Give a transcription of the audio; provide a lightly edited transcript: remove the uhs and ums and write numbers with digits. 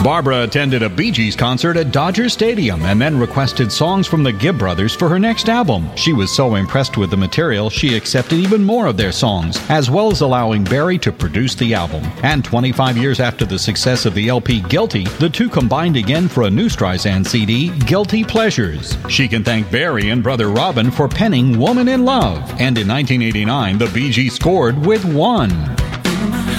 Barbara attended a Bee Gees concert at Dodger Stadium and then requested songs from the Gibb Brothers for her next album. She was so impressed with the material, she accepted even more of their songs, as well as allowing Barry to produce the album. And 25 years after the success of the LP Guilty, the two combined again for a new Streisand CD, Guilty Pleasures. She can thank Barry and brother Robin for penning Woman in Love. And in 1989, the Bee Gees scored with One.